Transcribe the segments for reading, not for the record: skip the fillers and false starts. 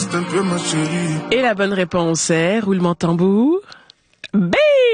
reste un peu ma chérie. Et la bonne réponse est, roulement de tambour, B,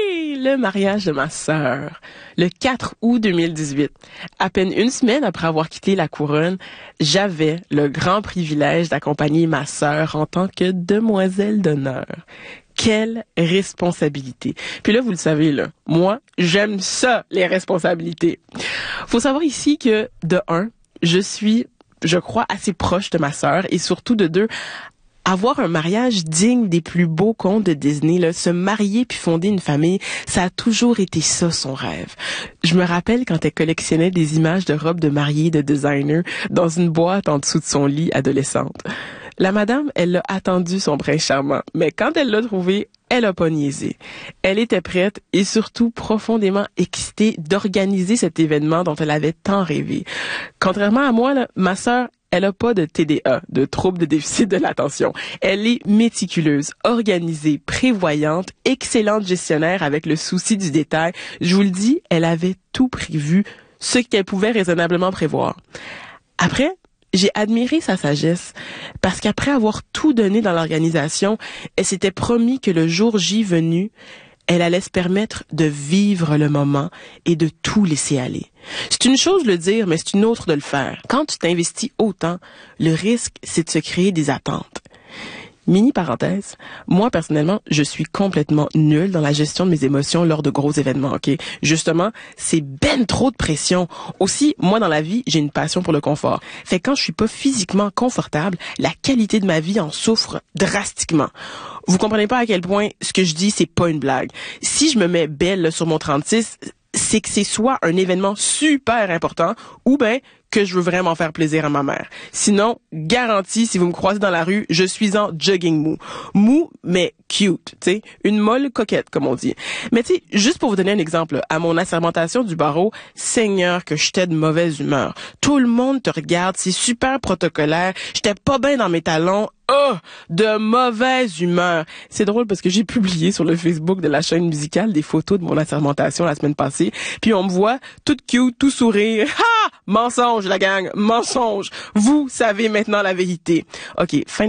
le mariage de ma sœur, le 4 août 2018. À peine une semaine après avoir quitté la couronne, j'avais le grand privilège d'accompagner ma sœur en tant que demoiselle d'honneur. Quelle responsabilité. Puis là, vous le savez, là, moi, j'aime ça, les responsabilités. Faut savoir ici que, de un, je suis, je crois, assez proche de ma sœur et surtout de deux, avoir un mariage digne des plus beaux contes de Disney, là, se marier puis fonder une famille, ça a toujours été ça son rêve. Je me rappelle quand elle collectionnait des images de robes de mariée de designer dans une boîte en dessous de son lit adolescente. La madame, elle l'a attendu son prince charmant, mais quand elle l'a trouvé, elle a pas niaisé. Elle était prête et surtout profondément excitée d'organiser cet événement dont elle avait tant rêvé. Contrairement à moi, là, ma sœur, elle a pas de TDA, de trouble de déficit de l'attention. Elle est méticuleuse, organisée, prévoyante, excellente gestionnaire avec le souci du détail. Je vous le dis, elle avait tout prévu, ce qu'elle pouvait raisonnablement prévoir. Après, j'ai admiré sa sagesse parce qu'après avoir tout donné dans l'organisation, elle s'était promis que le jour J venu, elle allait se permettre de vivre le moment et de tout laisser aller. C'est une chose de le dire, mais c'est une autre de le faire. Quand tu t'investis autant, le risque, c'est de se créer des attentes. Mini parenthèse, moi personnellement, je suis complètement nulle dans la gestion de mes émotions lors de gros événements, ok? Justement, c'est ben trop de pression. Aussi, moi dans la vie, j'ai une passion pour le confort. Fait que quand je suis pas physiquement confortable, la qualité de ma vie en souffre drastiquement. Vous comprenez pas à quel point ce que je dis, c'est pas une blague. Si je me mets belle là, sur mon 36, c'est que c'est soit un événement super important ou ben que je veux vraiment faire plaisir à ma mère. Sinon, garantie, si vous me croisez dans la rue, je suis en jogging mou. Mou, mais cute, tu sais. Une molle coquette, comme on dit. Mais tu sais, juste pour vous donner un exemple, à mon assermentation du barreau, Seigneur, que j'étais de mauvaise humeur. Tout le monde te regarde, c'est super protocolaire. J'étais pas bien dans mes talons. Oh, de mauvaise humeur. C'est drôle parce que j'ai publié sur le Facebook de la chaîne musicale des photos de mon assermentation la semaine passée. Puis on me voit toute cute, tout sourire. Ha! Mensonge, la gang, mensonge. Vous savez maintenant la vérité. OK, fin